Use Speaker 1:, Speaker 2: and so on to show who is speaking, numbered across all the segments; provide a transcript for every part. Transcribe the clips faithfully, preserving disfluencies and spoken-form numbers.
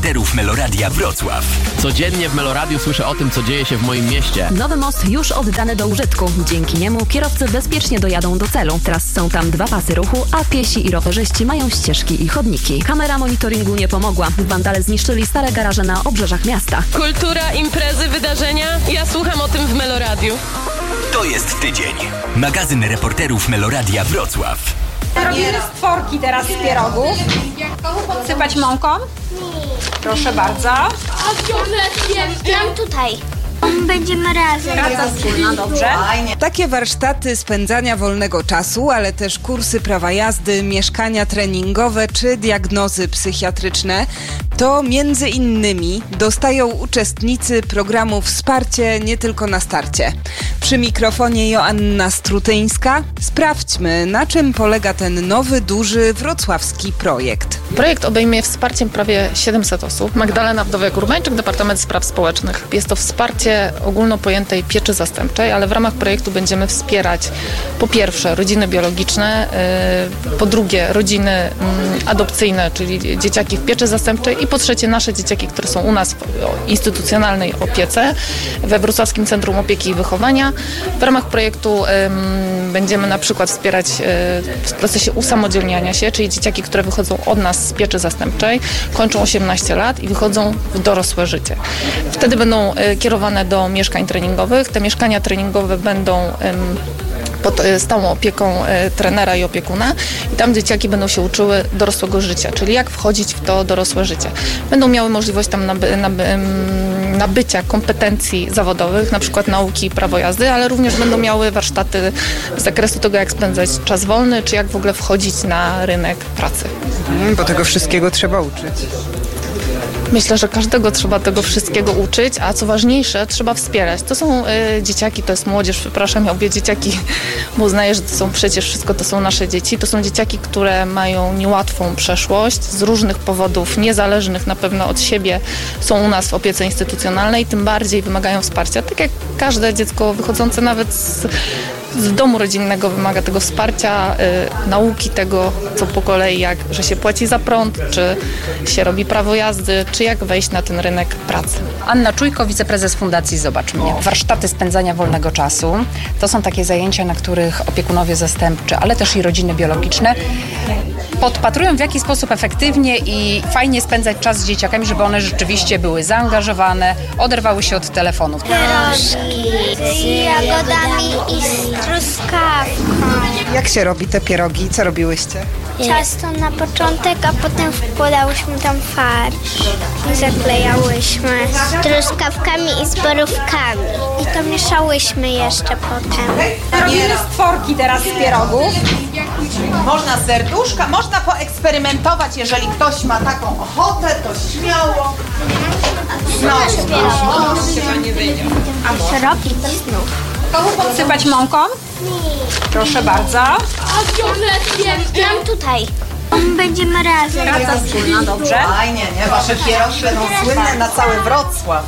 Speaker 1: reporterów Meloradia Wrocław.
Speaker 2: Codziennie w Meloradiu słyszę o tym, co dzieje się w moim mieście.
Speaker 3: Nowy most już oddany do użytku. Dzięki niemu kierowcy bezpiecznie dojadą do celu. Teraz są tam dwa pasy ruchu, a piesi i rowerzyści mają ścieżki i chodniki. Kamera monitoringu nie pomogła. Wandale zniszczyli stare garaże na obrzeżach miasta.
Speaker 4: Kultura, imprezy, wydarzenia. Ja słucham o tym w Meloradiu.
Speaker 1: To jest tydzień. Magazyn reporterów Meloradia Wrocław.
Speaker 5: Robimy stworki teraz z pierogów. Podsypać mąką? Proszę bardzo.
Speaker 6: A Tam tutaj. Będziemy razem.
Speaker 5: Praca wspólna, dobrze.
Speaker 7: Takie warsztaty spędzania wolnego czasu, ale też kursy prawa jazdy, mieszkania treningowe czy diagnozy psychiatryczne to między innymi dostają uczestnicy programu Wsparcie nie tylko na starcie. Przy mikrofonie Joanna Strutyńska. Sprawdźmy, na czym polega ten nowy, duży wrocławski projekt.
Speaker 8: Projekt obejmie wsparciem prawie siedemset osób. Magdalena Wdowiak-Urbańczyk, Departament Spraw Społecznych. Jest to wsparcie ogólnopojętej pieczy zastępczej, ale w ramach projektu będziemy wspierać po pierwsze rodziny biologiczne, yy, po drugie rodziny yy, adopcyjne, czyli dzieciaki w pieczy zastępczej i po trzecie nasze dzieciaki, które są u nas w instytucjonalnej opiece we Wrocławskim Centrum Opieki i Wychowania. W ramach projektu yy, będziemy na przykład wspierać yy, w procesie usamodzielniania się, czyli dzieciaki, które wychodzą od nas z pieczy zastępczej, kończą osiemnaście lat i wychodzą w dorosłe życie. Wtedy będą y, kierowane do mieszkań treningowych. Te mieszkania treningowe będą y, pod y, stałą opieką y, trenera i opiekuna i tam dzieciaki będą się uczyły dorosłego życia, czyli jak wchodzić w to dorosłe życie. Będą miały możliwość tam naby, naby, y, nabycia kompetencji zawodowych, na przykład nauki prawo jazdy, ale również będą miały warsztaty z zakresu tego, jak spędzać czas wolny, czy jak w ogóle wchodzić na rynek pracy.
Speaker 7: Mm, bo tego wszystkiego trzeba uczyć.
Speaker 8: Myślę, że każdego trzeba tego wszystkiego uczyć, a co ważniejsze, trzeba wspierać. To są y, dzieciaki, to jest młodzież, przepraszam, ja mówię dzieciaki, bo uznaję, że to są przecież wszystko, to są nasze dzieci. To są dzieciaki, które mają niełatwą przeszłość z różnych powodów, niezależnych na pewno od siebie, są u nas w opiece instytucjonalnej, tym bardziej wymagają wsparcia. Tak jak każde dziecko wychodzące nawet z z domu rodzinnego wymaga tego wsparcia, y, nauki tego, co po kolei, jak, że się płaci za prąd, czy się robi prawo jazdy, czy jak wejść na ten rynek pracy.
Speaker 9: Anna Czujko, wiceprezes Fundacji Zobacz Mnie. Warsztaty spędzania wolnego czasu to są takie zajęcia, na których opiekunowie zastępczy, ale też i rodziny biologiczne podpatrują, w jaki sposób efektywnie i fajnie spędzać czas z dzieciakami, żeby one rzeczywiście były zaangażowane, oderwały się od telefonów.
Speaker 6: Pierożki z jagodami i z truskawką.
Speaker 7: Jak się robi te pierogi? Co robiłyście?
Speaker 6: Ciasto na początek, a potem wkładałyśmy tam farsz i zaklejałyśmy z truskawkami i z borówkami. I to mieszałyśmy jeszcze potem.
Speaker 5: Robimy stworki teraz z pierogów.
Speaker 10: Można serduszka, można poeksperymentować, jeżeli ktoś ma taką ochotę, to śmiało. No, chyba nie wyjdzie.
Speaker 6: A może robić znów.
Speaker 5: Komu podsypać mąką? Proszę bardzo.
Speaker 6: A Tam tutaj. Będziemy razem.
Speaker 5: Praca wspólna, dobrze.
Speaker 10: Fajnie, nie? Wasze pierogi będą słynne na cały Wrocław.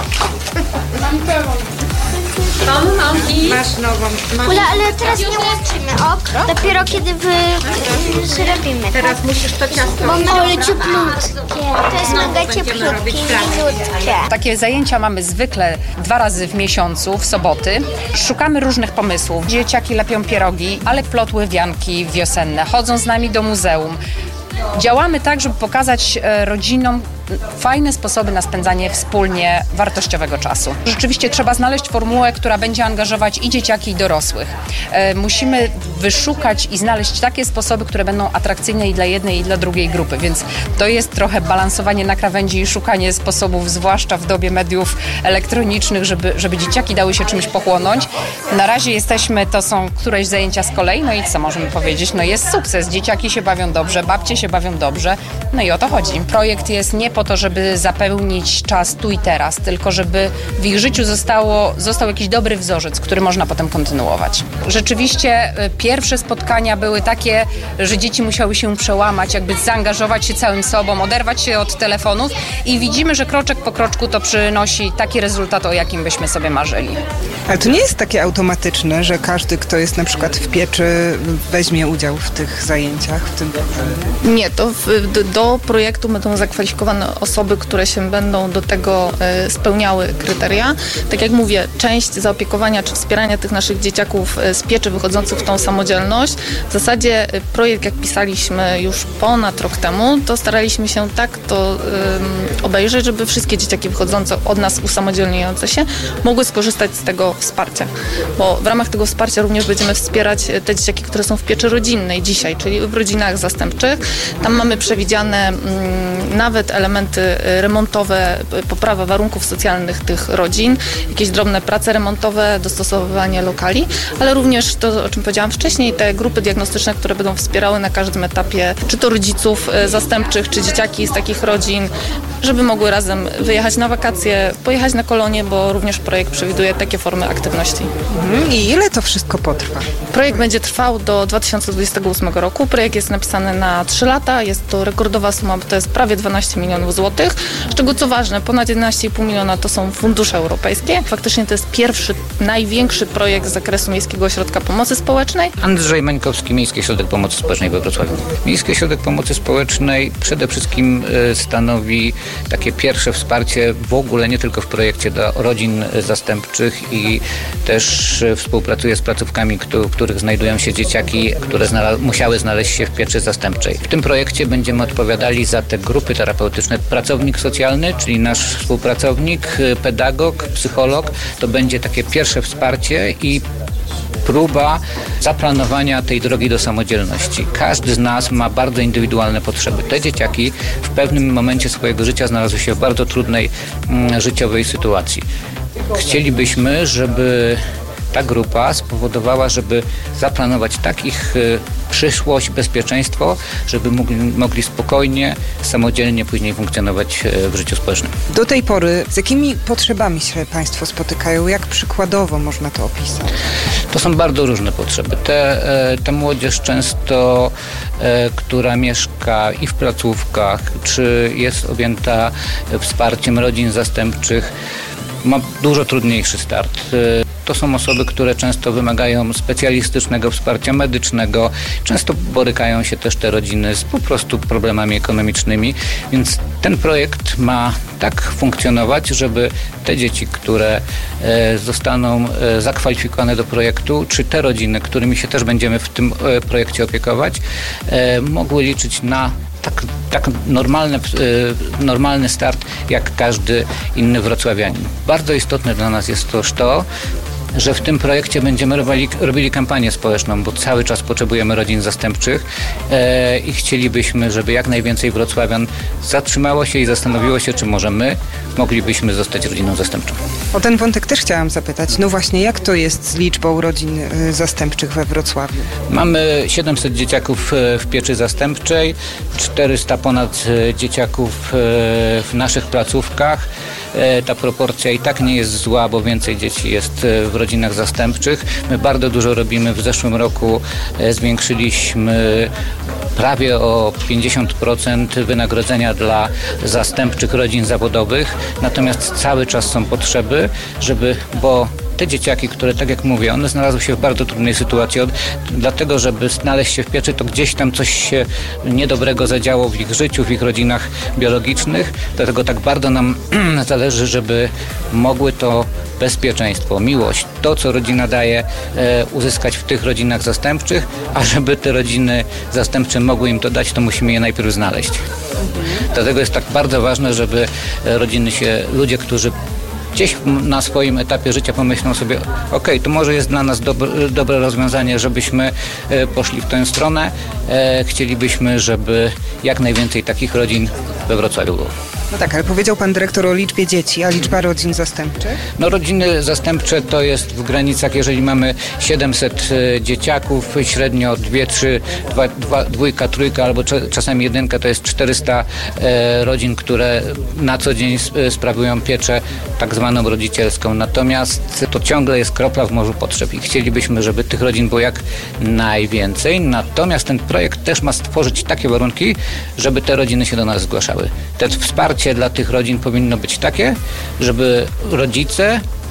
Speaker 5: Mam, mam i...
Speaker 7: Masz nową. Masz...
Speaker 6: Ula, ale teraz nie łączymy, ok? Dopiero kiedy wy zrobimy.
Speaker 5: Teraz musisz to ciasto...
Speaker 6: Bo my leciuplutkie. To jest mega cieplutkie, milutkie.
Speaker 9: Takie zajęcia mamy zwykle dwa razy w miesiącu, w soboty. Szukamy różnych pomysłów. Dzieciaki lepią pierogi, ale plotły wianki wiosenne. Chodzą z nami do muzeum. Działamy tak, żeby pokazać rodzinom fajne sposoby na spędzanie wspólnie wartościowego czasu. Rzeczywiście trzeba znaleźć formułę, która będzie angażować i dzieciaki, i dorosłych. E, musimy wyszukać i znaleźć takie sposoby, które będą atrakcyjne i dla jednej, i dla drugiej grupy, więc to jest trochę balansowanie na krawędzi i szukanie sposobów, zwłaszcza w dobie mediów elektronicznych, żeby, żeby dzieciaki dały się czymś pochłonąć. Na razie jesteśmy, to są któreś zajęcia z kolei, no i co możemy powiedzieć? No jest sukces, dzieciaki się bawią dobrze, babcie się bawią dobrze, no i o to chodzi. Projekt jest nie po to, żeby zapełnić czas tu i teraz, tylko żeby w ich życiu zostało, został jakiś dobry wzorzec, który można potem kontynuować. Rzeczywiście pierwsze spotkania były takie, że dzieci musiały się przełamać, jakby zaangażować się całym sobą, oderwać się od telefonów i widzimy, że kroczek po kroczku to przynosi taki rezultat, o jakim byśmy sobie marzyli.
Speaker 7: Ale to nie jest takie automatyczne, że każdy, kto jest na przykład w pieczy, weźmie udział w tych zajęciach, w tym programie?
Speaker 8: Nie, to w, do, do projektu będą zakwalifikowane osoby, które się będą do tego e, spełniały kryteria. Tak jak mówię, część zaopiekowania czy wspierania tych naszych dzieciaków e, z pieczy wychodzących w tą samodzielność. W zasadzie e, projekt, jak pisaliśmy już ponad rok temu, to staraliśmy się tak to e, obejrzeć, żeby wszystkie dzieciaki wychodzące od nas usamodzielniające się mogły skorzystać z tego wsparcia. Bo w ramach tego wsparcia również będziemy wspierać te dzieciaki, które są w pieczy rodzinnej dzisiaj, czyli w rodzinach zastępczych. Tam mamy przewidziane mm, nawet elementy remontowe, poprawa warunków socjalnych tych rodzin, jakieś drobne prace remontowe, dostosowywanie lokali, ale również to, o czym powiedziałam wcześniej, te grupy diagnostyczne, które będą wspierały na każdym etapie, czy to rodziców zastępczych, czy dzieciaki z takich rodzin, żeby mogły razem wyjechać na wakacje, pojechać na kolonie, bo również projekt przewiduje takie formy aktywności.
Speaker 7: Mhm. I ile to wszystko potrwa?
Speaker 8: Projekt będzie trwał do dwa tysiące dwudziestego ósmego roku. Projekt jest napisany na trzy lata. Jest to rekordowa suma, bo to jest prawie dwanaście milionów złotych. Z czego co ważne, ponad jedenaście i pół miliona to są fundusze europejskie. Faktycznie to jest pierwszy, największy projekt z zakresu Miejskiego Ośrodka Pomocy Społecznej.
Speaker 11: Andrzej Mańkowski, Miejski Ośrodek Pomocy Społecznej we Wrocławiu. Miejski Ośrodek Pomocy Społecznej przede wszystkim stanowi takie pierwsze wsparcie w ogóle, nie tylko w projekcie dla rodzin zastępczych i też współpracuje z placówkami, w których znajdują się dzieciaki, które znala- musiały znaleźć się w pieczy zastępczej. W tym projekcie będziemy odpowiadali za te grupy terapeutyczne. Pracownik socjalny, czyli nasz współpracownik, pedagog, psycholog, to będzie takie pierwsze wsparcie i próba zaplanowania tej drogi do samodzielności. Każdy z nas ma bardzo indywidualne potrzeby. Te dzieciaki w pewnym momencie swojego życia znalazły się w bardzo trudnej mm, życiowej sytuacji. Chcielibyśmy, żeby ta grupa spowodowała, żeby zaplanować tak ich y, przyszłość, bezpieczeństwo, żeby mogli, mogli spokojnie, samodzielnie później funkcjonować y, w życiu społecznym.
Speaker 7: Do tej pory z jakimi potrzebami się Państwo spotykają? Jak przykładowo można to opisać?
Speaker 11: To są bardzo różne potrzeby. Te, ta młodzież często, która mieszka i w placówkach, czy jest objęta wsparciem rodzin zastępczych, ma dużo trudniejszy start. To są osoby, które często wymagają specjalistycznego wsparcia medycznego. Często borykają się też te rodziny z po prostu problemami ekonomicznymi, więc ten projekt ma tak funkcjonować, żeby te dzieci, które e, zostaną e, zakwalifikowane do projektu, czy te rodziny, którymi się też będziemy w tym e, projekcie opiekować, e, mogły liczyć na tak, tak normalny, normalny start jak każdy inny wrocławianin. Bardzo istotne dla nas jest też to, że w tym projekcie będziemy robili, robili kampanię społeczną, bo cały czas potrzebujemy rodzin zastępczych e, i chcielibyśmy, żeby jak najwięcej wrocławian zatrzymało się i zastanowiło się, czy może my moglibyśmy zostać rodziną zastępczą.
Speaker 7: O ten wątek też chciałam zapytać. No właśnie, jak to jest z liczbą rodzin y, zastępczych we Wrocławiu?
Speaker 11: Mamy siedemset dzieciaków w pieczy zastępczej, czterysta ponad dzieciaków w naszych placówkach. Ta proporcja i tak nie jest zła, bo więcej dzieci jest w rodzinach zastępczych. My bardzo dużo robimy. W zeszłym roku zwiększyliśmy prawie o pięćdziesiąt procent wynagrodzenia dla zastępczych rodzin zawodowych. Natomiast cały czas są potrzeby, żeby, bo te dzieciaki, które, tak jak mówię, one znalazły się w bardzo trudnej sytuacji. Od, dlatego, żeby znaleźć się w pieczy, to gdzieś tam coś się niedobrego zadziało w ich życiu, w ich rodzinach biologicznych. Dlatego tak bardzo nam zależy, żeby mogły to bezpieczeństwo, miłość, to, co rodzina daje, e, uzyskać w tych rodzinach zastępczych, a żeby te rodziny zastępcze mogły im to dać, to musimy je najpierw znaleźć. Dlatego jest tak bardzo ważne, żeby rodziny się, ludzie, którzy gdzieś na swoim etapie życia pomyślą sobie, ok, to może jest dla nas dobre, dobre rozwiązanie, żebyśmy poszli w tę stronę. Chcielibyśmy, żeby jak najwięcej takich rodzin we Wrocławiu było.
Speaker 7: No tak, ale powiedział pan dyrektor o liczbie dzieci, a liczba rodzin zastępczych?
Speaker 11: No rodziny zastępcze to jest w granicach, jeżeli mamy siedemset dzieciaków, średnio dwie, trzy, dwa, dwa, dwójka, trójka albo czasami jedynka, to jest czterysta e, rodzin, które na co dzień sprawują pieczę tak zwaną rodzicielską. Natomiast to ciągle jest kropla w morzu potrzeb i chcielibyśmy, żeby tych rodzin było jak najwięcej. Natomiast ten projekt też ma stworzyć takie warunki, żeby te rodziny się do nas zgłaszały. Te wsparcie dla tych rodzin powinno być takie, żeby rodzice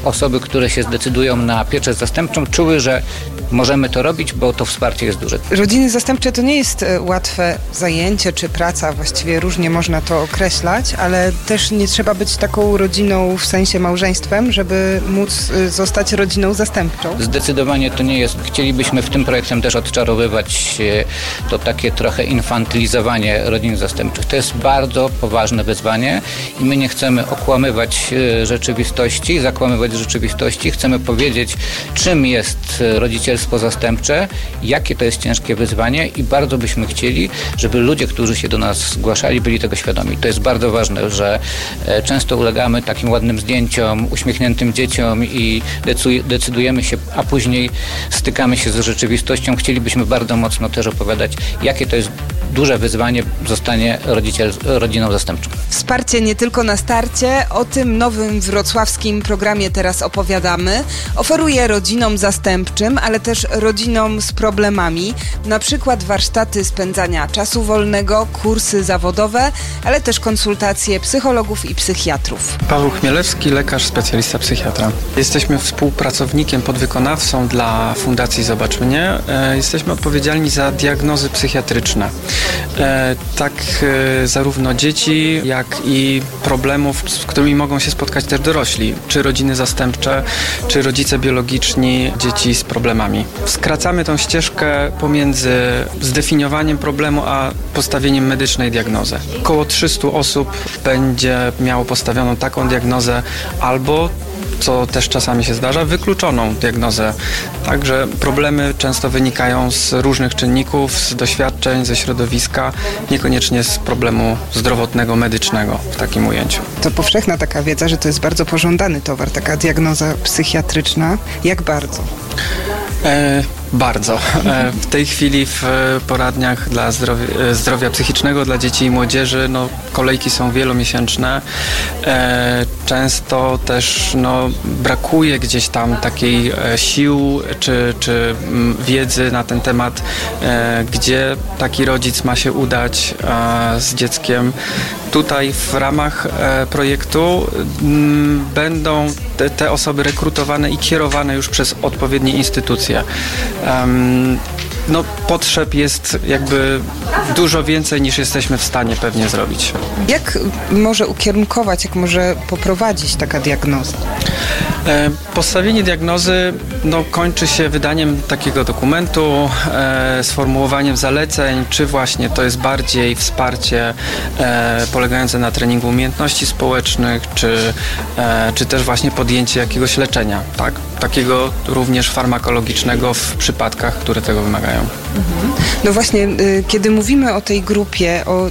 Speaker 11: osoby, które się zdecydują na pieczę zastępczą, czuły, że możemy to robić, bo to wsparcie jest duże.
Speaker 7: Rodziny zastępcze to nie jest łatwe zajęcie czy praca, właściwie różnie można to określać, ale też nie trzeba być taką rodziną w sensie małżeństwem, żeby móc zostać rodziną zastępczą.
Speaker 11: Zdecydowanie to nie jest. Chcielibyśmy w tym projektem też odczarowywać to takie trochę infantylizowanie rodzin zastępczych. To jest bardzo poważne wyzwanie i my nie chcemy okłamywać rzeczywistości, zakłamywać rzeczywistości. Chcemy powiedzieć, czym jest rodzicielstwo zastępcze, jakie to jest ciężkie wyzwanie i bardzo byśmy chcieli, żeby ludzie, którzy się do nas zgłaszali, byli tego świadomi. To jest bardzo ważne, że często ulegamy takim ładnym zdjęciom, uśmiechniętym dzieciom i decydujemy się, a później stykamy się z rzeczywistością. Chcielibyśmy bardzo mocno też opowiadać, jakie to jest duże wyzwanie zostanie rodziciel, rodziną zastępczą.
Speaker 7: Wsparcie nie tylko na starcie, o tym nowym wrocławskim programie teraz opowiadamy. Oferuje rodzinom zastępczym, ale też rodzinom z problemami, na przykład warsztaty spędzania czasu wolnego, kursy zawodowe, ale też konsultacje psychologów i psychiatrów.
Speaker 12: Paweł Chmielewski, lekarz, specjalista psychiatra. Jesteśmy współpracownikiem, podwykonawcą dla Fundacji Zobacz Mnie. Jesteśmy odpowiedzialni za diagnozy psychiatryczne. Tak zarówno dzieci, jak i problemów, z którymi mogą się spotkać też dorośli, czy rodziny zastępcze, czy rodzice biologiczni dzieci z problemami. Skracamy tą ścieżkę pomiędzy zdefiniowaniem problemu, a postawieniem medycznej diagnozy. Około trzysta osób będzie miało postawioną taką diagnozę albo, co też czasami się zdarza, wykluczoną diagnozę. Także problemy często wynikają z różnych czynników, z doświadczeń, ze środowiska, niekoniecznie z problemu zdrowotnego, medycznego w takim ujęciu.
Speaker 7: To powszechna taka wiedza, że to jest bardzo pożądany towar, taka diagnoza psychiatryczna. Jak bardzo?
Speaker 12: E, bardzo. E, w tej chwili w poradniach dla zdrowia, zdrowia psychicznego dla dzieci i młodzieży no, kolejki są wielomiesięczne. E, często też no, brakuje gdzieś tam takiej e, sił czy, czy m, wiedzy na ten temat, e, gdzie taki rodzic ma się udać e, z dzieckiem. Tutaj w ramach e, projektu m, będą te, te osoby rekrutowane i kierowane już przez odpowiednie instytucje. Um, no, potrzeb jest jakby dużo więcej niż jesteśmy w stanie pewnie zrobić.
Speaker 7: Jak może ukierunkować, jak może poprowadzić taka diagnoza?
Speaker 12: E, postawienie diagnozy no, kończy się wydaniem takiego dokumentu, e, sformułowaniem zaleceń, czy właśnie to jest bardziej wsparcie e, polegające na treningu umiejętności społecznych, czy, e, czy też właśnie podjęcie jakiegoś leczenia, tak? Takiego również farmakologicznego w przypadkach, które tego wymagają.
Speaker 7: Mhm. No właśnie, y, kiedy mówimy o tej grupie, o, y,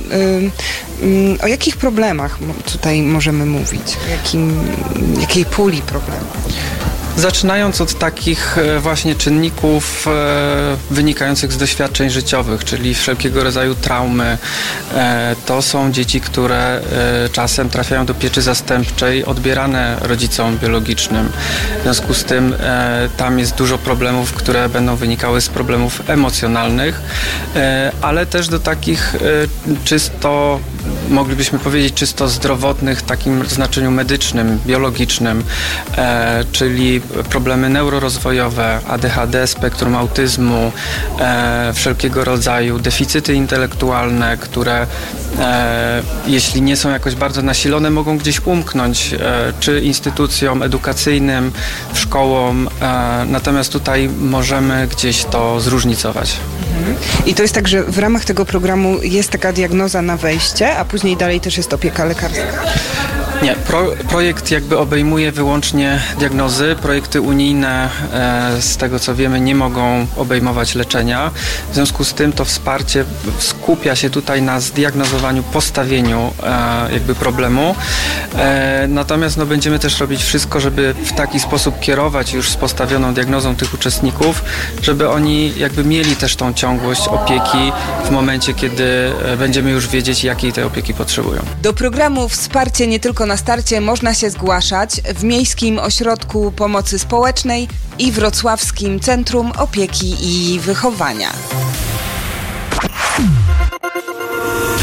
Speaker 7: y, o jakich problemach tutaj możemy mówić? Jakim, jakiej puli problemów?
Speaker 12: Zaczynając od takich właśnie czynników e, wynikających z doświadczeń życiowych, czyli wszelkiego rodzaju traumy. E, to są dzieci, które e, czasem trafiają do pieczy zastępczej odbierane rodzicom biologicznym. W związku z tym e, tam jest dużo problemów, które będą wynikały z problemów emocjonalnych, e, ale też do takich e, czysto, moglibyśmy powiedzieć, czysto zdrowotnych w takim znaczeniu medycznym, biologicznym, e, czyli problemy neurorozwojowe, A D H D, spektrum autyzmu, e, wszelkiego rodzaju deficyty intelektualne, które e, jeśli nie są jakoś bardzo nasilone, mogą gdzieś umknąć, e, czy instytucjom edukacyjnym, szkołom, e, natomiast tutaj możemy gdzieś to zróżnicować.
Speaker 7: Mhm. I to jest tak, że w ramach tego programu jest taka diagnoza na wejście, a później dalej też jest opieka lekarska?
Speaker 12: Nie, pro, projekt jakby obejmuje wyłącznie diagnozy. Projekty unijne, e, z tego co wiemy, nie mogą obejmować leczenia. W związku z tym to wsparcie skupia się tutaj na zdiagnozowaniu, postawieniu e, jakby problemu. E, natomiast no, będziemy też robić wszystko, żeby w taki sposób kierować już z postawioną diagnozą tych uczestników, żeby oni jakby mieli też tą ciągłość opieki w momencie, kiedy będziemy już wiedzieć, jakiej tej opieki potrzebują.
Speaker 7: Do programu Wsparcie nie tylko na starcie można się zgłaszać w Miejskim Ośrodku Pomocy Społecznej i Wrocławskim Centrum Opieki i Wychowania.
Speaker 1: To jest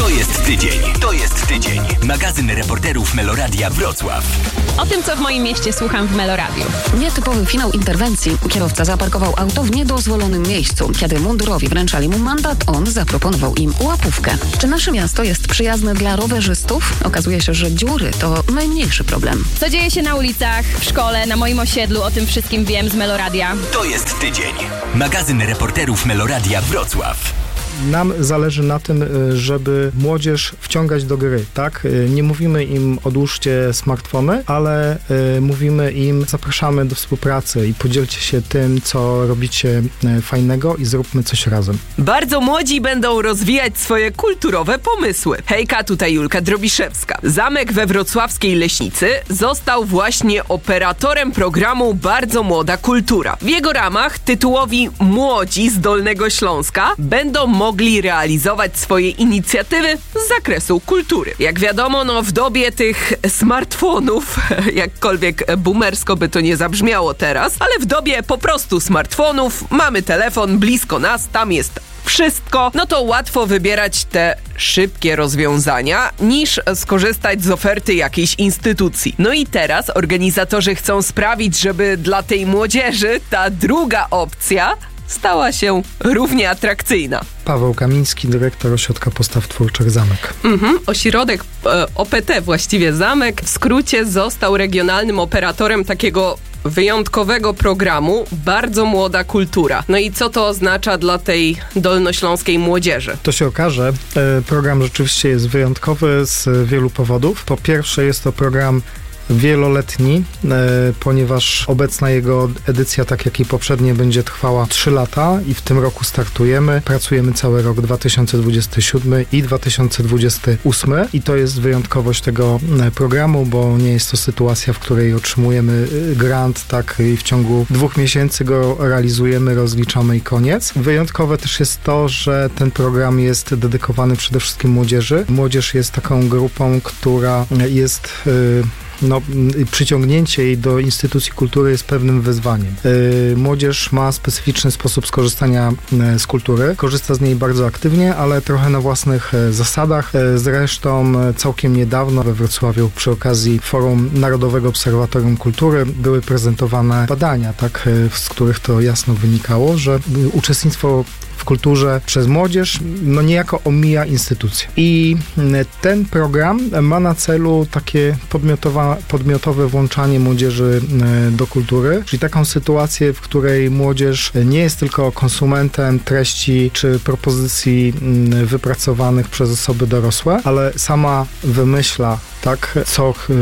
Speaker 1: tydzień. To jest tydzień. Magazyn reporterów Meloradia Wrocław.
Speaker 4: O tym, co w moim mieście słucham w Meloradiu.
Speaker 3: Nietypowy finał interwencji. Kierowca zaparkował auto w niedozwolonym miejscu. Kiedy mundurowi wręczali mu mandat, on zaproponował im łapówkę. Czy nasze miasto jest przyjazne dla rowerzystów? Okazuje się, że dziury to najmniejszy problem.
Speaker 4: Co dzieje się na ulicach, w szkole, na moim osiedlu, o tym wszystkim wiem z Meloradia.
Speaker 1: To jest tydzień. Magazyn reporterów Meloradia Wrocław.
Speaker 13: Nam zależy na tym, żeby młodzież wciągać do gry, tak? Nie mówimy im odłóżcie smartfony, ale mówimy im zapraszamy do współpracy i podzielcie się tym, co robicie fajnego i zróbmy coś razem.
Speaker 14: Bardzo młodzi będą rozwijać swoje kulturowe pomysły. Hejka, tutaj Julka Drobiszewska. Zamek we wrocławskiej Leśnicy został właśnie operatorem programu Bardzo Młoda Kultura. W jego ramach tytułowi Młodzi z Dolnego Śląska będą mogli realizować swoje inicjatywy z zakresu kultury. Jak wiadomo, no w dobie tych smartfonów, jakkolwiek boomersko by to nie zabrzmiało teraz, ale w dobie po prostu smartfonów, mamy telefon blisko nas, tam jest wszystko, no to łatwo wybierać te szybkie rozwiązania, niż skorzystać z oferty jakiejś instytucji. No i teraz organizatorzy chcą sprawić, żeby dla tej młodzieży ta druga opcja stała się równie atrakcyjna.
Speaker 13: Paweł Kamiński, dyrektor Ośrodka Postaw Twórczych Zamek.
Speaker 14: Mhm, ośrodek e, O P T, właściwie Zamek, w skrócie został regionalnym operatorem takiego wyjątkowego programu Bardzo Młoda Kultura. No i co to oznacza dla tej dolnośląskiej młodzieży?
Speaker 13: To się okaże. Program rzeczywiście jest wyjątkowy z wielu powodów. Po pierwsze jest to program wieloletni, e, ponieważ obecna jego edycja, tak jak i poprzednie, będzie trwała trzy lata i w tym roku startujemy. Pracujemy cały rok dwa tysiące dwudziesty siódmy i dwa tysiące dwudziesty ósmy i to jest wyjątkowość tego programu, bo nie jest to sytuacja, w której otrzymujemy grant, tak i w ciągu dwóch miesięcy go realizujemy, rozliczamy i koniec. Wyjątkowe też jest to, że ten program jest dedykowany przede wszystkim młodzieży. Młodzież jest taką grupą, która jest y, No, przyciągnięcie jej do instytucji kultury jest pewnym wyzwaniem. Yy, młodzież ma specyficzny sposób skorzystania yy, z kultury. Korzysta z niej bardzo aktywnie, ale trochę na własnych yy, zasadach. Yy, zresztą yy, całkiem niedawno we Wrocławiu przy okazji Forum Narodowego Obserwatorium Kultury były prezentowane badania, tak, yy, z których to jasno wynikało, że yy, uczestnictwo w kulturze przez młodzież, no niejako omija instytucje. I ten program ma na celu takie podmiotowa, podmiotowe włączanie młodzieży do kultury, czyli taką sytuację, w której młodzież nie jest tylko konsumentem treści czy propozycji wypracowanych przez osoby dorosłe, ale sama wymyśla, tak, co ch-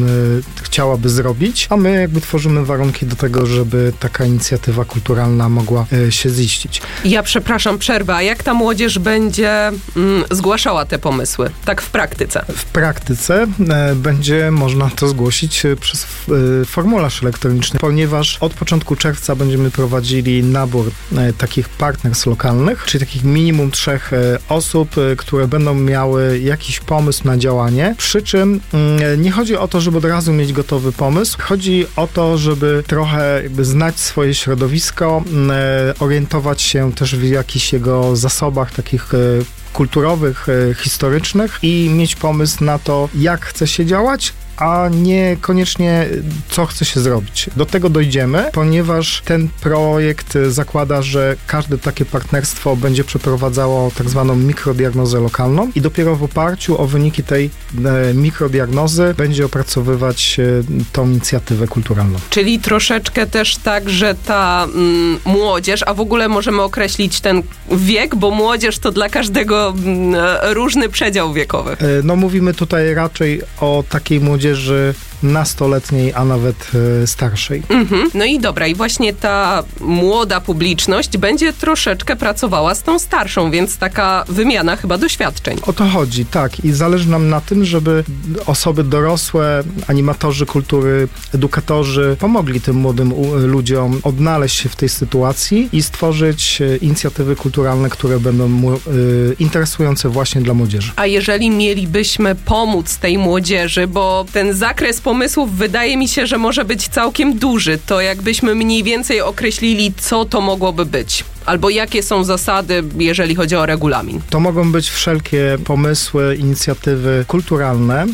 Speaker 13: y, chciałaby zrobić, a my jakby tworzymy warunki do tego, żeby taka inicjatywa kulturalna mogła y, się ziścić.
Speaker 14: Ja przepraszam, przerwa. Jak ta młodzież będzie mm, zgłaszała te pomysły? Tak w praktyce?
Speaker 13: W praktyce y, będzie można to zgłosić y, przez y, formularz elektroniczny, ponieważ od początku czerwca będziemy prowadzili nabór y, takich partners lokalnych, czyli takich minimum trzech y, osób, y, które będą miały jakiś pomysł na działanie, przy czym nie chodzi o to, żeby od razu mieć gotowy pomysł. Chodzi o to, żeby trochę jakby znać swoje środowisko, orientować się też w jakichś jego zasobach takich kulturowych, historycznych i mieć pomysł na to, jak chce się działać, a niekoniecznie co chce się zrobić. Do tego dojdziemy, ponieważ ten projekt zakłada, że każde takie partnerstwo będzie przeprowadzało tak zwaną mikrodiagnozę lokalną i dopiero w oparciu o wyniki tej e, mikrodiagnozy będzie opracowywać e, tą inicjatywę kulturalną.
Speaker 14: Czyli troszeczkę też tak, że ta mm, młodzież, a w ogóle możemy określić ten wiek, bo młodzież to dla każdego mm, różny przedział wiekowy.
Speaker 13: E, no mówimy tutaj raczej o takiej młodzieży nastoletniej, a nawet y, starszej.
Speaker 14: Mhm. No i dobra, i właśnie ta młoda publiczność będzie troszeczkę pracowała z tą starszą, więc taka wymiana chyba doświadczeń.
Speaker 13: O to chodzi, tak. I zależy nam na tym, żeby osoby dorosłe, animatorzy kultury, edukatorzy pomogli tym młodym u, ludziom odnaleźć się w tej sytuacji i stworzyć y, inicjatywy kulturalne, które będą mu, y, interesujące właśnie dla młodzieży.
Speaker 14: A jeżeli mielibyśmy pomóc tej młodzieży, bo ten zakres pomysłów wydaje mi się, że może być całkiem duży. To jakbyśmy mniej więcej określili, co to mogłoby być. Albo jakie są zasady, jeżeli chodzi o regulamin?
Speaker 13: To mogą być wszelkie pomysły, inicjatywy kulturalne.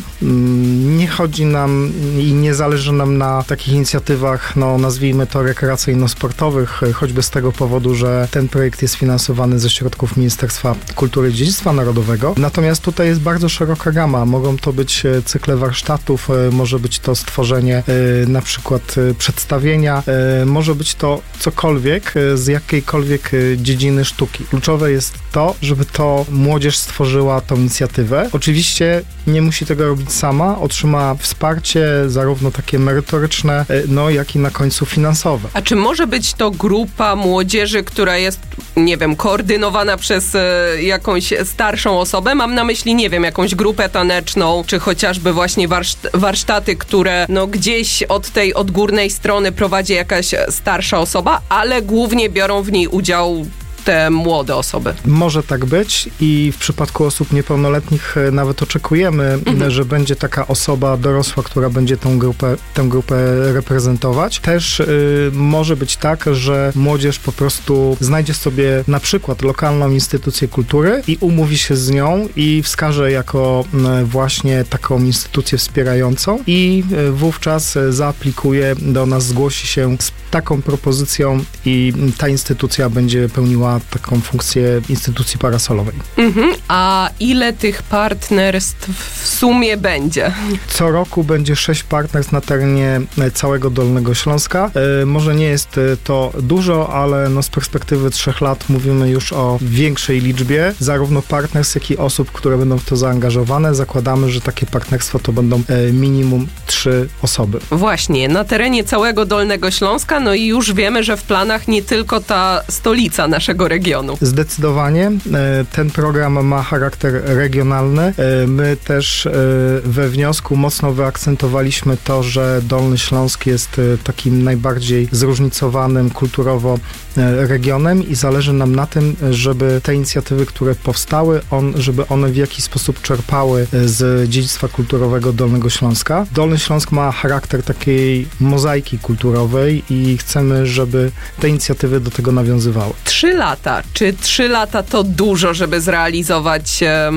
Speaker 13: Nie chodzi nam i nie zależy nam na takich inicjatywach, no nazwijmy to rekreacyjno-sportowych, choćby z tego powodu, że ten projekt jest finansowany ze środków Ministerstwa Kultury i Dziedzictwa Narodowego. Natomiast tutaj jest bardzo szeroka gama. Mogą to być cykle warsztatów, może być to stworzenie na przykład przedstawienia, może być to cokolwiek z jakiejkolwiek dziedziny sztuki. Kluczowe jest to, żeby to młodzież stworzyła tą inicjatywę. Oczywiście nie musi tego robić sama, otrzyma wsparcie zarówno takie merytoryczne, no jak i na końcu finansowe.
Speaker 14: A czy może być to grupa młodzieży, która jest, nie wiem, koordynowana przez e, jakąś starszą osobę? Mam na myśli, nie wiem, jakąś grupę taneczną, czy chociażby właśnie warszt- warsztaty, które no gdzieś od tej odgórnej strony prowadzi jakaś starsza osoba, ale głównie biorą w niej udział te młode osoby.
Speaker 13: Może tak być i w przypadku osób niepełnoletnich nawet oczekujemy, mhm. że będzie taka osoba dorosła, która będzie tą grupę, tę grupę reprezentować. Też y, może być tak, że młodzież po prostu znajdzie sobie na przykład lokalną instytucję kultury i umówi się z nią i wskaże jako y, właśnie taką instytucję wspierającą i y, wówczas zaaplikuje do nas, zgłosi się z taką propozycją i ta instytucja będzie pełniła taką funkcję instytucji parasolowej.
Speaker 14: Mhm. A ile tych partnerstw w sumie będzie?
Speaker 13: Co roku będzie sześć partnerstw na terenie całego Dolnego Śląska. E, może nie jest to dużo, ale no z perspektywy trzech lat mówimy już o większej liczbie, zarówno partnerstw, jak i osób, które będą w to zaangażowane. Zakładamy, że takie partnerstwa to będą e, minimum trzy osoby.
Speaker 14: Właśnie, na terenie całego Dolnego Śląska, no i już wiemy, że w planach nie tylko ta stolica naszego regionu.
Speaker 13: Zdecydowanie. Ten program ma charakter regionalny. My też we wniosku mocno wyakcentowaliśmy to, że Dolny Śląsk jest takim najbardziej zróżnicowanym kulturowo regionem i zależy nam na tym, żeby te inicjatywy, które powstały, on, żeby one w jakiś sposób czerpały z dziedzictwa kulturowego Dolnego Śląska. Dolny Śląsk ma charakter takiej mozaiki kulturowej i chcemy, żeby te inicjatywy do tego nawiązywały.
Speaker 14: Trzy lata. Czy trzy lata to dużo, żeby zrealizować e,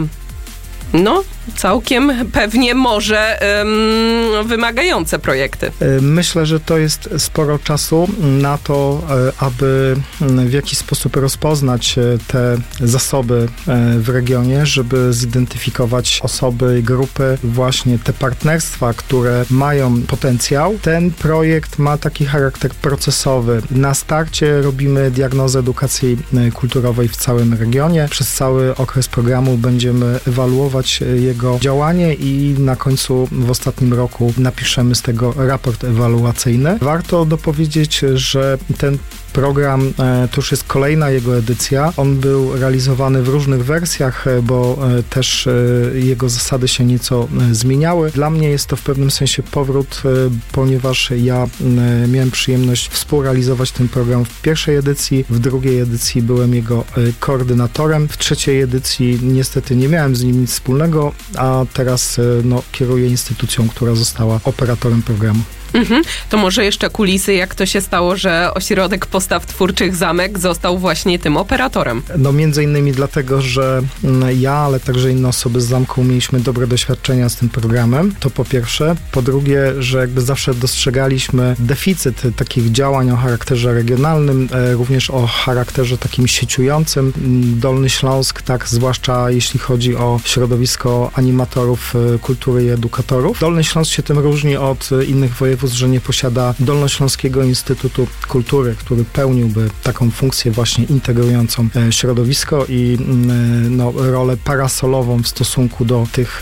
Speaker 14: no, całkiem pewnie może um, wymagające projekty?
Speaker 13: Myślę, że to jest sporo czasu na to, aby w jakiś sposób rozpoznać te zasoby w regionie, żeby zidentyfikować osoby, grupy, właśnie te partnerstwa, które mają potencjał. Ten projekt ma taki charakter procesowy. Na starcie robimy diagnozę edukacji kulturowej w całym regionie. Przez cały okres programu będziemy ewaluować jego działanie i na końcu w ostatnim roku napiszemy z tego raport ewaluacyjny. Warto dopowiedzieć, że ten program, to już jest kolejna jego edycja. On był realizowany w różnych wersjach, bo też jego zasady się nieco zmieniały. Dla mnie jest to w pewnym sensie powrót, ponieważ ja miałem przyjemność współrealizować ten program w pierwszej edycji, w drugiej edycji byłem jego koordynatorem, w trzeciej edycji niestety nie miałem z nim nic wspólnego, a teraz no, kieruję instytucją, która została operatorem programu.
Speaker 14: Mhm. To może jeszcze kulisy, jak to się stało, że Ośrodek Postaw Twórczych Zamek został właśnie tym operatorem?
Speaker 13: No między innymi dlatego, że ja, ale także inne osoby z zamku mieliśmy dobre doświadczenia z tym programem. To po pierwsze. Po drugie, że jakby zawsze dostrzegaliśmy deficyt takich działań o charakterze regionalnym, również o charakterze takim sieciującym. Dolny Śląsk, tak, zwłaszcza jeśli chodzi o środowisko animatorów kultury i edukatorów. Dolny Śląsk się tym różni od innych województw, że nie posiada Dolnośląskiego Instytutu Kultury, który pełniłby taką funkcję właśnie integrującą środowisko i no, rolę parasolową w stosunku do tych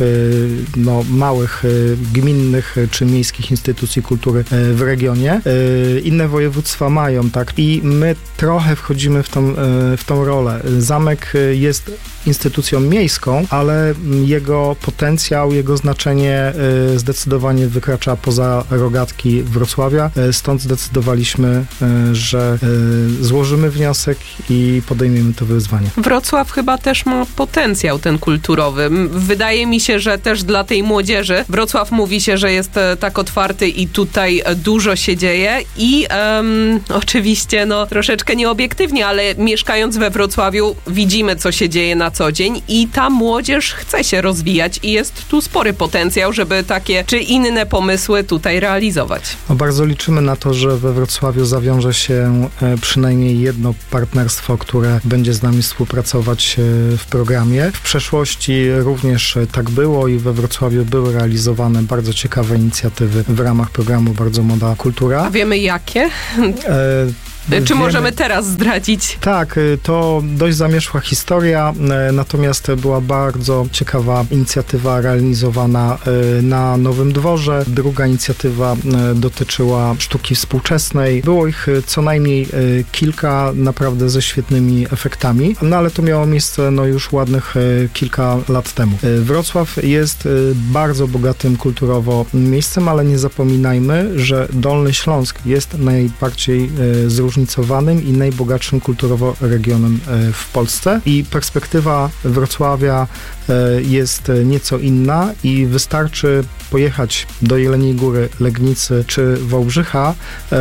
Speaker 13: no, małych, gminnych czy miejskich instytucji kultury w regionie. Inne województwa mają, tak, i my trochę wchodzimy w tą, w tą rolę. Zamek jest instytucją miejską, ale jego potencjał, jego znaczenie zdecydowanie wykracza poza rogatki nastolatki Wrocławia. Stąd zdecydowaliśmy, że złożymy wniosek i podejmiemy to wyzwanie.
Speaker 14: Wrocław chyba też ma potencjał ten kulturowy. Wydaje mi się, że też dla tej młodzieży Wrocław mówi się, że jest tak otwarty i tutaj dużo się dzieje i um, oczywiście no troszeczkę nieobiektywnie, ale mieszkając we Wrocławiu widzimy, co się dzieje na co dzień i ta młodzież chce się rozwijać i jest tu spory potencjał, żeby takie czy inne pomysły tutaj realizować.
Speaker 13: No, bardzo liczymy na to, że we Wrocławiu zawiąże się e, przynajmniej jedno partnerstwo, które będzie z nami współpracować e, w programie. W przeszłości również e, tak było i we Wrocławiu były realizowane bardzo ciekawe inicjatywy w ramach programu Bardzo Młoda Kultura.
Speaker 14: A wiemy jakie? E, Czy
Speaker 13: Wiemy,
Speaker 14: możemy teraz zdradzić?
Speaker 13: Tak, to dość zamierzchła historia, natomiast była bardzo ciekawa inicjatywa realizowana na Nowym Dworze. Druga inicjatywa dotyczyła sztuki współczesnej. Było ich co najmniej kilka, naprawdę ze świetnymi efektami, no ale to miało miejsce no, już ładnych kilka lat temu. Wrocław jest bardzo bogatym kulturowo miejscem, ale nie zapominajmy, że Dolny Śląsk jest najbardziej zróżnicowany i najbogatszym kulturowo regionem w Polsce i perspektywa Wrocławia jest nieco inna i wystarczy pojechać do Jeleniej Góry, Legnicy czy Wałbrzycha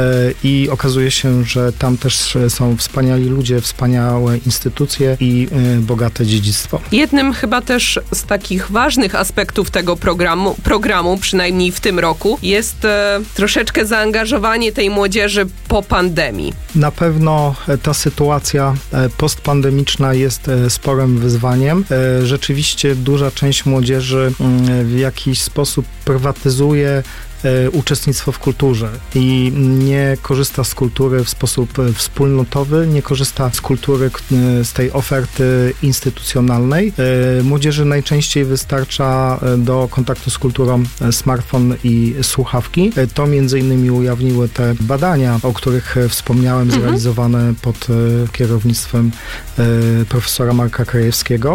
Speaker 13: i okazuje się, że tam też są wspaniali ludzie, wspaniałe instytucje i bogate dziedzictwo.
Speaker 14: Jednym chyba też z takich ważnych aspektów tego programu, programu przynajmniej w tym roku, jest e, troszeczkę zaangażowanie tej młodzieży po pandemii.
Speaker 13: Na pewno ta sytuacja postpandemiczna jest sporym wyzwaniem. Rzeczywiście duża część młodzieży w jakiś sposób prywatyzuje uczestnictwo w kulturze i nie korzysta z kultury w sposób wspólnotowy, nie korzysta z kultury, z tej oferty instytucjonalnej. Młodzieży najczęściej wystarcza do kontaktu z kulturą smartfon i słuchawki. To między innymi ujawniły te badania, o których wspomniałem, mhm. zrealizowane pod kierownictwem profesora Marka Krajewskiego.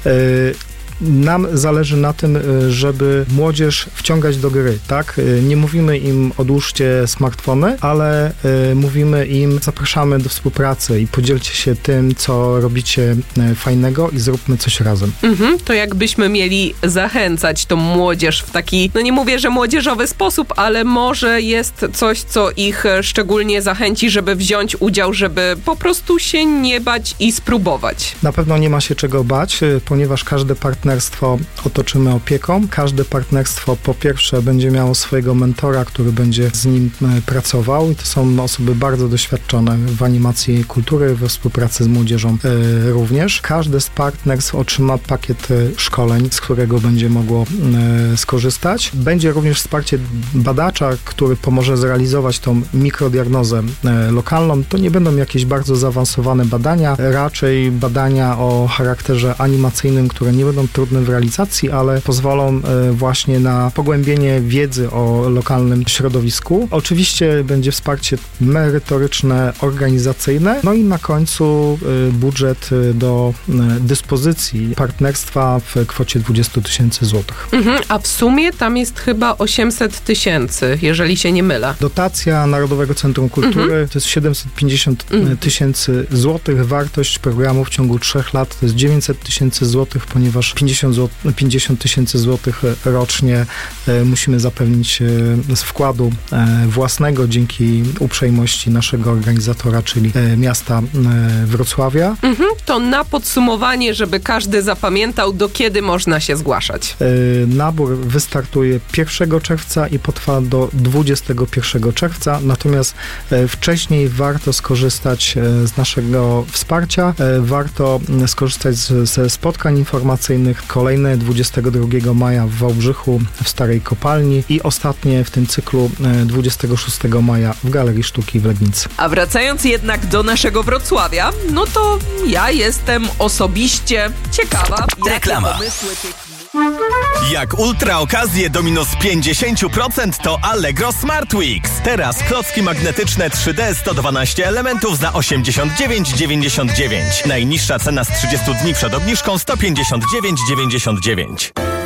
Speaker 13: Nam zależy na tym, żeby młodzież wciągać do gry, tak? Nie mówimy im odłóżcie smartfony, ale mówimy im zapraszamy do współpracy i podzielcie się tym, co robicie fajnego i zróbmy coś razem.
Speaker 14: Mhm, to jakbyśmy mieli zachęcać tą młodzież w taki, no nie mówię, że młodzieżowy sposób, ale może jest coś, co ich szczególnie zachęci, żeby wziąć udział, żeby po prostu się nie bać i spróbować.
Speaker 13: Na pewno nie ma się czego bać, ponieważ każdy partner partnerstwo otoczymy opieką. Każde partnerstwo po pierwsze będzie miało swojego mentora, który będzie z nim pracował i to są osoby bardzo doświadczone w animacji kultury, we współpracy z młodzieżą e, również. Każde z partnerstw otrzyma pakiet szkoleń, z którego będzie mogło e, skorzystać. Będzie również wsparcie badacza, który pomoże zrealizować tą mikrodiagnozę e, lokalną. To nie będą jakieś bardzo zaawansowane badania, raczej badania o charakterze animacyjnym, które nie będą trudne w realizacji, ale pozwolą właśnie na pogłębienie wiedzy o lokalnym środowisku. Oczywiście będzie wsparcie merytoryczne, organizacyjne, no i na końcu budżet do dyspozycji partnerstwa w kwocie dwadzieścia tysięcy złotych.
Speaker 14: Mhm, a w sumie tam jest chyba osiemset tysięcy, jeżeli się nie mylę.
Speaker 13: Dotacja Narodowego Centrum Kultury mhm. to jest siedemset pięćdziesiąt tysięcy złotych. Wartość programu w ciągu trzech lat to jest dziewięćset tysięcy złotych, ponieważ pięćdziesiąt tysięcy złotych rocznie e, musimy zapewnić e, z wkładu e, własnego dzięki uprzejmości naszego organizatora, czyli e, miasta e, Wrocławia.
Speaker 14: Mhm, to na podsumowanie, żeby każdy zapamiętał, do kiedy można się zgłaszać.
Speaker 13: E, nabór wystartuje pierwszego czerwca i potrwa do dwudziestego pierwszego czerwca, natomiast e, wcześniej warto skorzystać e, z naszego wsparcia, e, warto skorzystać z, ze spotkań informacyjnych. Kolejne dwudziestego drugiego maja w Wałbrzychu w Starej Kopalni i ostatnie w tym cyklu dwudziestego szóstego maja w Galerii Sztuki w Legnicy.
Speaker 14: A wracając jednak do naszego Wrocławia, no to ja jestem osobiście ciekawa.
Speaker 1: Reklama. Jak ultra okazje do minus pięćdziesiąt procent to Allegro Smart Weeks. Teraz klocki magnetyczne trzy D sto dwanaście elementów za osiemdziesiąt dziewięć dziewięćdziesiąt dziewięć. Najniższa cena z trzydziestu dni przed obniżką sto pięćdziesiąt dziewięć dziewięćdziesiąt dziewięć.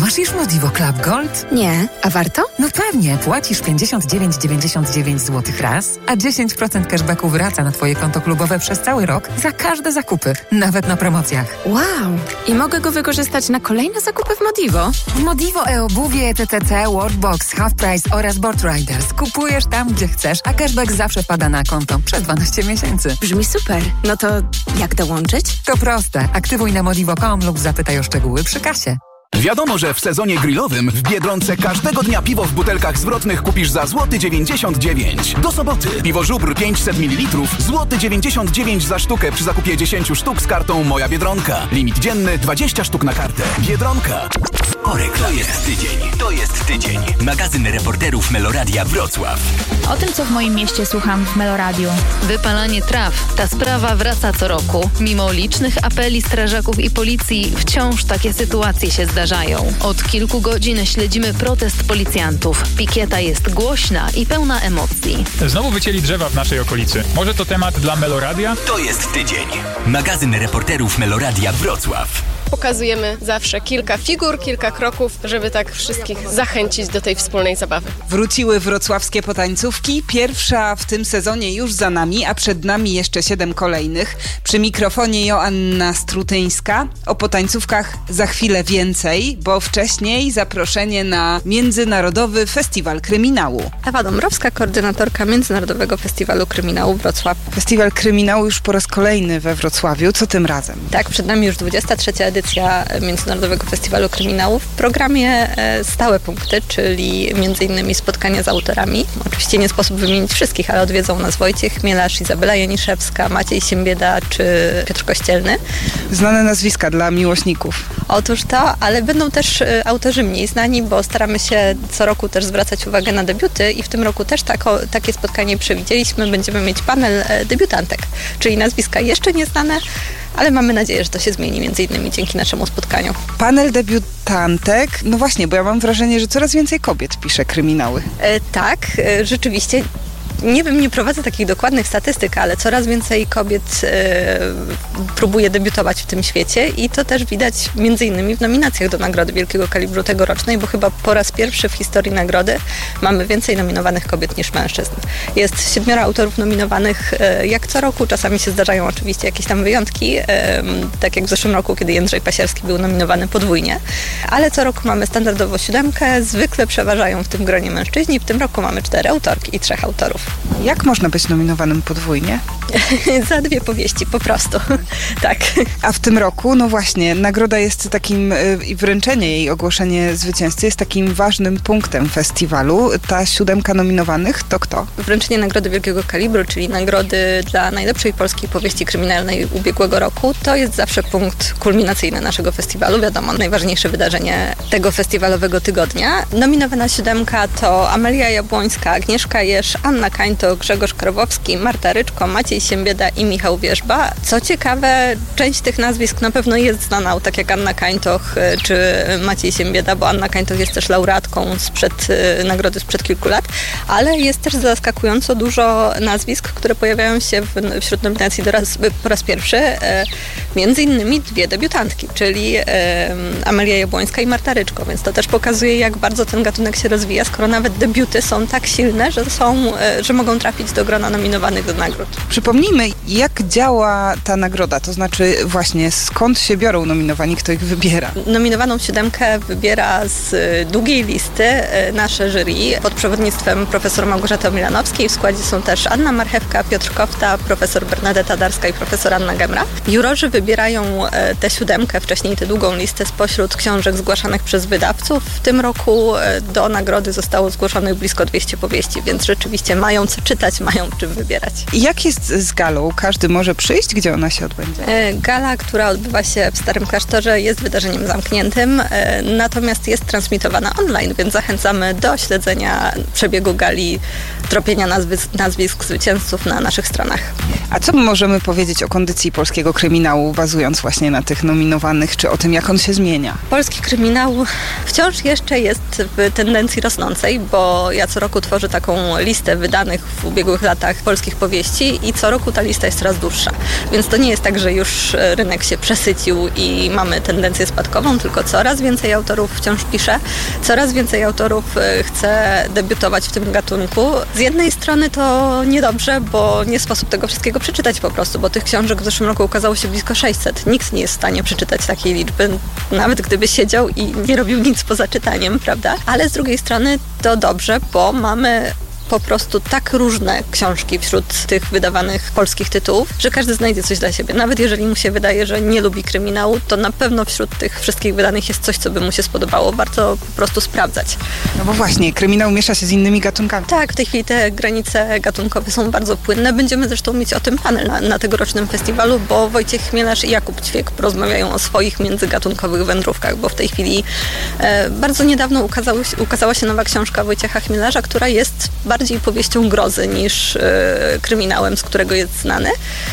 Speaker 15: Masz już Modivo Club Gold?
Speaker 3: Nie, a warto?
Speaker 15: No pewnie, płacisz pięćdziesiąt dziewięć dziewięćdziesiąt dziewięć złotych raz, a dziesięć procent cashbacku wraca na Twoje konto klubowe przez cały rok za każde zakupy, nawet na promocjach.
Speaker 3: Wow! I mogę go wykorzystać na kolejne zakupy w Modivo?
Speaker 15: W Modivo e-obuwie, T T T, Worldbox, Half Price oraz Board Riders kupujesz tam, gdzie chcesz, a cashback zawsze wpada na konto przez dwanaście miesięcy.
Speaker 3: Brzmi super. No to jak dołączyć?
Speaker 15: To proste. Aktywuj na modivo kropka com lub zapytaj o szczegóły przy kasie.
Speaker 16: Wiadomo, że w sezonie grillowym w Biedronce każdego dnia piwo w butelkach zwrotnych kupisz za złoty dziewięćdziesiąt dziewięć. Do soboty piwo Żubr pięćset mililitrów, złoty dziewięćdziesiąt dziewięć za sztukę przy zakupie dziesięć sztuk z kartą Moja Biedronka. Limit dzienny dwadzieścia sztuk na kartę. Biedronka.
Speaker 17: O reklamie. To jest tydzień. To jest tydzień. Magazyn reporterów Meloradia Wrocław.
Speaker 18: O tym, co w moim mieście słucham w Meloradiu.
Speaker 19: Wypalanie traw. Ta sprawa wraca co roku. Mimo licznych apeli strażaków i policji wciąż takie sytuacje się zdarzają. Od kilku godzin śledzimy protest policjantów. Pikieta jest głośna i pełna emocji.
Speaker 20: Znowu wycięli drzewa w naszej okolicy. Może to temat dla Meloradia?
Speaker 17: To jest tydzień. Magazyn reporterów Meloradia Wrocław.
Speaker 21: Pokazujemy zawsze kilka figur, kilka kroków, żeby tak wszystkich zachęcić do tej wspólnej zabawy.
Speaker 7: Wróciły wrocławskie potańcówki. Pierwsza w tym sezonie już za nami, a przed nami jeszcze siedem kolejnych. Przy mikrofonie Joanna Strutyńska. O potańcówkach za chwilę więcej, bo wcześniej zaproszenie na Międzynarodowy Festiwal Kryminału.
Speaker 22: Ewa Dąbrowska, koordynatorka Międzynarodowego Festiwalu Kryminału Wrocław.
Speaker 7: Festiwal Kryminału już po raz kolejny we Wrocławiu. Co tym razem?
Speaker 22: Tak, przed nami już dwudziesta trzecia edycja Międzynarodowego Festiwalu Kryminału. W programie stałe punkty, czyli między innymi spotkania z autorami. Oczywiście nie sposób wymienić wszystkich, ale odwiedzą nas Wojciech Chmielarz, Izabela Janiszewska, Maciej Siembieda czy Piotr Kościelny.
Speaker 7: Znane nazwiska dla miłośników.
Speaker 22: Otóż to, ale będą też autorzy mniej znani, bo staramy się co roku też zwracać uwagę na debiuty i w tym roku też tako, takie spotkanie przewidzieliśmy. Będziemy mieć panel debiutantek, czyli nazwiska jeszcze nieznane, ale mamy nadzieję, że to się zmieni między innymi dzięki naszemu spotkaniu.
Speaker 7: Panel debiutantek, no właśnie, bo ja mam wrażenie, że coraz więcej kobiet pisze kryminały.
Speaker 22: E, tak, e, rzeczywiście. Nie wiem, nie prowadzę takich dokładnych statystyk, ale coraz więcej kobiet e, próbuje debiutować w tym świecie i to też widać między innymi w nominacjach do Nagrody Wielkiego Kalibru tegorocznej, bo chyba po raz pierwszy w historii nagrody mamy więcej nominowanych kobiet niż mężczyzn. Jest siedmioro autorów nominowanych e, jak co roku, czasami się zdarzają oczywiście jakieś tam wyjątki, e, tak jak w zeszłym roku, kiedy Jędrzej Pasierski był nominowany podwójnie, ale co roku mamy standardowo siódemkę, zwykle przeważają w tym gronie mężczyźni, w tym roku mamy cztery autorki i trzech autorów.
Speaker 7: Jak można być nominowanym podwójnie?
Speaker 22: Za dwie powieści, po prostu. Tak.
Speaker 7: A w tym roku, no właśnie, nagroda jest takim, i wręczenie jej, ogłoszenie zwycięzcy jest takim ważnym punktem festiwalu. Ta siódemka nominowanych to kto?
Speaker 22: Wręczenie Nagrody Wielkiego Kalibru, czyli nagrody dla najlepszej polskiej powieści kryminalnej ubiegłego roku, to jest zawsze punkt kulminacyjny naszego festiwalu. Wiadomo, najważniejsze wydarzenie tego festiwalowego tygodnia. Nominowana siódemka to Amelia Jabłońska, Agnieszka Jerz, Anna Kańto, Grzegorz Krowowski, Marta Ryczko, Maciej Siembieda i Michał Wierzba. Co ciekawe, część tych nazwisk na pewno jest znana, tak jak Anna Kańtoch czy Maciej Siembieda, bo Anna Kańtoch jest też laureatką sprzed, nagrody sprzed kilku lat, ale jest też zaskakująco dużo nazwisk, które pojawiają się w, wśród nominacji do raz, po raz pierwszy. Między innymi dwie debiutantki, czyli Amelia Jabłońska i Marta Ryczko, więc to też pokazuje, jak bardzo ten gatunek się rozwija, skoro nawet debiuty są tak silne, że są, że mogą trafić do grona nominowanych do nagród.
Speaker 7: Przypomnijmy, jak działa ta nagroda, to znaczy właśnie skąd się biorą nominowani, kto ich wybiera?
Speaker 22: Nominowaną siódemkę wybiera z długiej listy nasze jury pod przewodnictwem profesor Małgorzaty Milanowskiej. W składzie są też Anna Marchewka, Piotr Kofta, profesor Bernadeta Darska i profesor Anna Gemra. Jurorzy wybierają tę siódemkę, wcześniej tę długą listę spośród książek zgłaszanych przez wydawców. W tym roku do nagrody zostało zgłoszonych blisko dwieście powieści, więc rzeczywiście mają co czytać, mają czym wybierać.
Speaker 7: Jak jest z galą? Każdy może przyjść? Gdzie ona się odbędzie?
Speaker 22: Gala, która odbywa się w Starym Klasztorze, jest wydarzeniem zamkniętym, natomiast jest transmitowana online, więc zachęcamy do śledzenia przebiegu gali, tropienia nazwisk, nazwisk zwycięzców na naszych stronach.
Speaker 7: A co możemy powiedzieć o kondycji polskiego kryminału, bazując właśnie na tych nominowanych, czy o tym, jak on się zmienia?
Speaker 22: Polski kryminał wciąż jeszcze jest w tendencji rosnącej, bo ja co roku tworzę taką listę wydanych wydanych w ubiegłych latach polskich powieści i co roku ta lista jest coraz dłuższa. Więc to nie jest tak, że już rynek się przesycił i mamy tendencję spadkową, tylko coraz więcej autorów wciąż pisze, coraz więcej autorów chce debiutować w tym gatunku. Z jednej strony to niedobrze, bo nie sposób tego wszystkiego przeczytać po prostu, bo tych książek w zeszłym roku ukazało się blisko sześćset. Nikt nie jest w stanie przeczytać takiej liczby, nawet gdyby siedział i nie robił nic poza czytaniem, prawda? Ale z drugiej strony to dobrze, bo mamy po prostu tak różne książki wśród tych wydawanych polskich tytułów, że każdy znajdzie coś dla siebie. Nawet jeżeli mu się wydaje, że nie lubi kryminału, to na pewno wśród tych wszystkich wydanych jest coś, co by mu się spodobało. Warto po prostu sprawdzać.
Speaker 7: No bo właśnie, kryminał miesza się z innymi gatunkami.
Speaker 22: Tak, w tej chwili te granice gatunkowe są bardzo płynne. Będziemy zresztą mieć o tym panel na, na tegorocznym festiwalu, bo Wojciech Chmielarz i Jakub Ćwiek porozmawiają o swoich międzygatunkowych wędrówkach, bo w tej chwili e, bardzo niedawno ukazało, ukazała się nowa książka Wojciecha Chmielarza, która jest bardziej powieścią grozy niż e, kryminałem, z którego jest znany.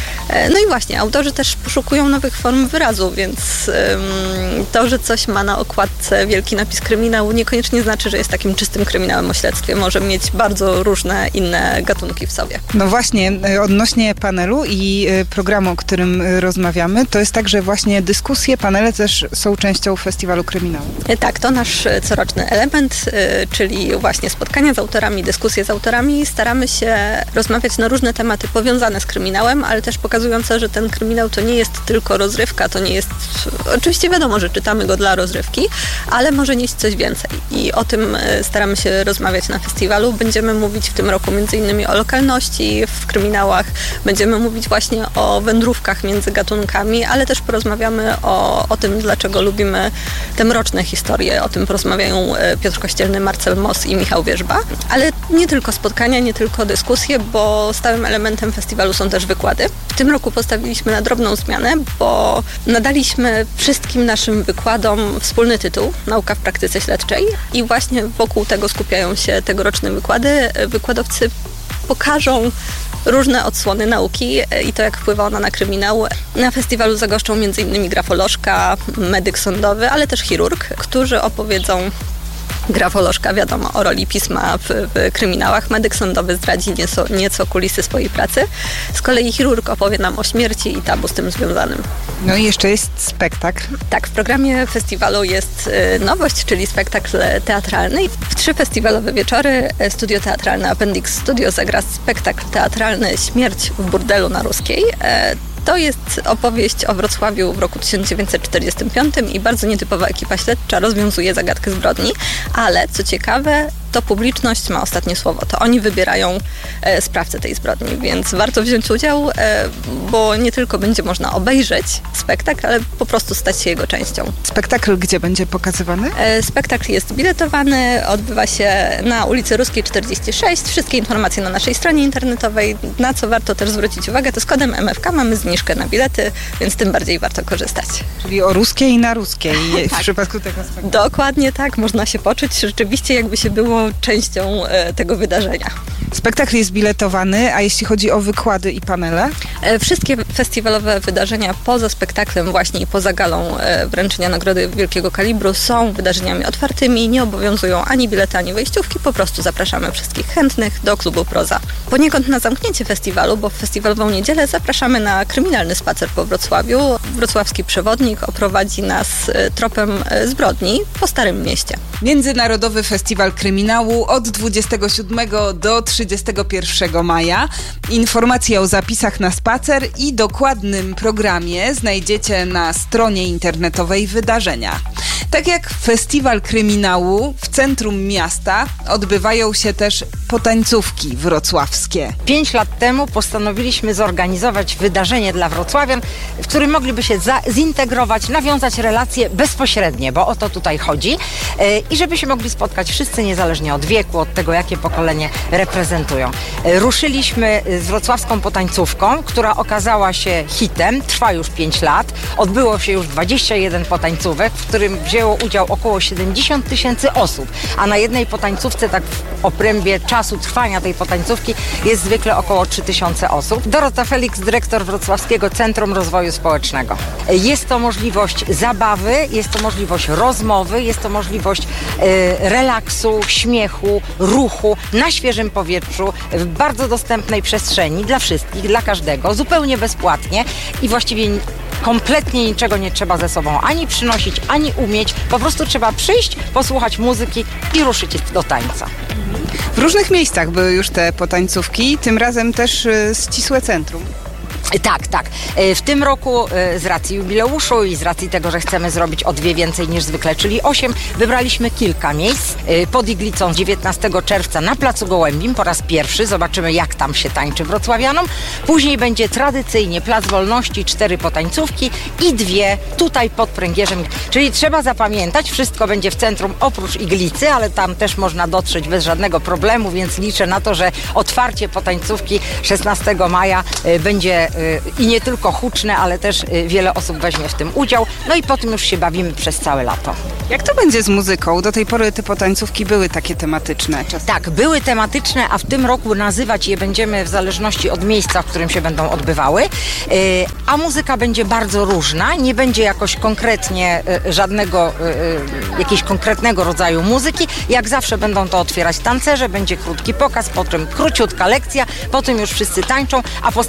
Speaker 22: E, no i właśnie, autorzy też poszukują nowych form wyrazu, więc e, to, że coś ma na okładce wielki napis kryminału, niekoniecznie znaczy, że jest takim czystym kryminałem o śledztwie. Może mieć bardzo różne inne gatunki w sobie.
Speaker 7: No właśnie, odnośnie panelu i programu, o którym rozmawiamy, to jest tak, że właśnie dyskusje, panele też są częścią festiwalu kryminału.
Speaker 22: E, tak, to nasz coroczny element, e, czyli właśnie spotkania z autorami, dyskusje z autorami. Staramy się rozmawiać na różne tematy powiązane z kryminałem, ale też pokazujące, że ten kryminał to nie jest tylko rozrywka, to nie jest... Oczywiście wiadomo, że czytamy go dla rozrywki, ale może nieść coś więcej. I o tym staramy się rozmawiać na festiwalu. Będziemy mówić w tym roku między innymi o lokalności w kryminałach. Będziemy mówić właśnie o wędrówkach między gatunkami, ale też porozmawiamy o, o tym, dlaczego lubimy te mroczne historie. O tym porozmawiają Piotr Kościelny, Marcel Moss i Michał Wierzba. Ale nie tylko spotkania, nie tylko dyskusje, bo stałym elementem festiwalu są też wykłady. W tym roku postawiliśmy na drobną zmianę, bo nadaliśmy wszystkim naszym wykładom wspólny tytuł Nauka w praktyce śledczej i właśnie wokół tego skupiają się tegoroczne wykłady. Wykładowcy pokażą różne odsłony nauki i to, jak wpływa ona na kryminał. Na festiwalu zagoszczą między innymi grafolożka, medyk sądowy, ale też chirurg, którzy opowiedzą. Grafolożka, wiadomo, o roli pisma w, w kryminałach. Medyk sądowy zdradzi nieco, nieco kulisy swojej pracy. Z kolei chirurg opowie nam o śmierci i tabu z tym związanym.
Speaker 7: No i jeszcze jest spektakl.
Speaker 22: Tak, w programie festiwalu jest y, nowość, czyli spektakl teatralny. W trzy festiwalowe wieczory Studio Teatralne Appendix Studio zagra spektakl teatralny Śmierć w burdelu na Ruskiej. E, To jest opowieść o Wrocławiu w roku tysiąc dziewięćset czterdziestym piątym i bardzo nietypowa ekipa śledcza rozwiązuje zagadkę zbrodni, ale co ciekawe, to publiczność ma ostatnie słowo. To oni wybierają e, sprawcę tej zbrodni, więc warto wziąć udział, e, bo nie tylko będzie można obejrzeć spektakl, ale po prostu stać się jego częścią.
Speaker 7: Spektakl gdzie będzie pokazywany?
Speaker 22: E, spektakl jest biletowany, odbywa się na ulicy Ruskiej czterdzieści sześć. Wszystkie informacje na naszej stronie internetowej, na co warto też zwrócić uwagę, to z kodem M F K mamy zniżkę na bilety, więc tym bardziej warto korzystać.
Speaker 7: Czyli o Ruskiej i na Ruskiej w tak. przypadku tego spektaklu.
Speaker 22: Dokładnie tak, można się poczuć rzeczywiście, jakby się było częścią e, tego wydarzenia.
Speaker 7: Spektakl jest biletowany, a jeśli chodzi o wykłady i panele?
Speaker 22: E, wszystkie festiwalowe wydarzenia poza spektaklem właśnie i poza galą e, wręczenia nagrody wielkiego kalibru są wydarzeniami otwartymi, nie obowiązują ani bilety, ani wejściówki, po prostu zapraszamy wszystkich chętnych do klubu Proza. Poniekąd na zamknięcie festiwalu, bo w festiwalową niedzielę zapraszamy na kryminalny spacer po Wrocławiu. Wrocławski przewodnik oprowadzi nas e, tropem e, zbrodni po Starym Mieście.
Speaker 7: Międzynarodowy Festiwal Kryminału od dwudziestego siódmego do trzydziestego pierwszego maja. Informacje o zapisach na spacer i dokładnym programie znajdziecie na stronie internetowej wydarzenia. Tak jak Festiwal Kryminału w centrum miasta odbywają się też potańcówki wrocławskie.
Speaker 2: Pięć lat temu postanowiliśmy zorganizować wydarzenie dla wrocławian, w którym mogliby się za- zintegrować, nawiązać relacje bezpośrednie, bo o to tutaj chodzi. Yy, I żeby się mogli spotkać wszyscy, niezależnie od wieku, od tego, jakie pokolenie reprezentują. Yy, ruszyliśmy z wrocławską potańcówką, która okazała się hitem, trwa już pięć lat. Odbyło się już dwadzieścia jeden potańcówek, w którym wzięło wzięło udział około siedemdziesiąt tysięcy osób, a na jednej potańcówce, tak w obrębie czasu trwania tej potańcówki, jest zwykle około trzy tysiące osób. Dorota Felix, dyrektor Wrocławskiego Centrum Rozwoju Społecznego. Jest to możliwość zabawy, jest to możliwość rozmowy, jest to możliwość e, relaksu, śmiechu, ruchu na świeżym powietrzu, w bardzo dostępnej przestrzeni dla wszystkich, dla każdego, zupełnie bezpłatnie i właściwie kompletnie niczego nie trzeba ze sobą ani przynosić, ani umieć. Po prostu trzeba przyjść, posłuchać muzyki i ruszyć do tańca.
Speaker 7: W różnych miejscach były już te potańcówki, tym razem też y, ścisłe centrum.
Speaker 2: Tak, tak. W tym roku z racji jubileuszu i z racji tego, że chcemy zrobić o dwie więcej niż zwykle, czyli osiem, wybraliśmy kilka miejsc. Pod Iglicą dziewiętnastego czerwca na Placu Gołębim po raz pierwszy. Zobaczymy, jak tam się tańczy wrocławianom. Później będzie tradycyjnie Plac Wolności, cztery potańcówki i dwie tutaj pod Pręgierzem. Czyli trzeba zapamiętać, wszystko będzie w centrum oprócz Iglicy, ale tam też można dotrzeć bez żadnego problemu, więc liczę na to, że otwarcie potańcówki szesnastego maja będzie i nie tylko huczne, ale też wiele osób weźmie w tym udział. No i potem już się bawimy przez całe lato.
Speaker 7: Jak to będzie z muzyką? Do tej pory te potańcówki były takie tematyczne. Czasem.
Speaker 2: Tak, były tematyczne, a w tym roku nazywać je będziemy w zależności od miejsca, w którym się będą odbywały. A muzyka będzie bardzo różna. Nie będzie jakoś konkretnie żadnego, jakiegoś konkretnego rodzaju muzyki. Jak zawsze będą to otwierać tancerze, będzie krótki pokaz, potem króciutka lekcja, potem już wszyscy tańczą, a po